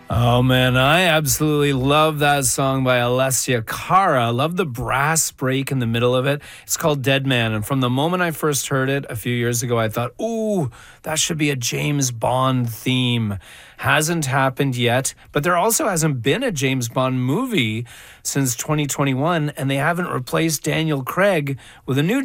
Oh man, I absolutely love that song by Alessia Cara. Love the brass break in the middle of it. It's called Dead Man. And from the moment I first heard it a few years ago, I thought, ooh, that should be a James Bond theme. Hasn't happened yet, but there also hasn't been a James Bond movie since 2021, and they haven't replaced Daniel Craig with a new